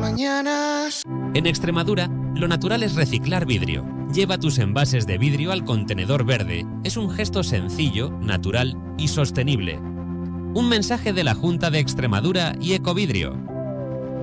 mañanas. En Extremadura, lo natural es reciclar vidrio. Lleva tus envases de vidrio al contenedor verde. Es un gesto sencillo, natural y sostenible. Un mensaje de la Junta de Extremadura y Ecovidrio.